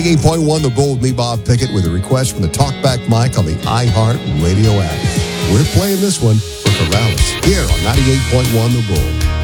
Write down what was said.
98.1 The Bull with me, Bob Pickett, with a request from the Talkback Mike on the iHeart Radio app. We're playing this one for Corrales here on 98.1 The Bull.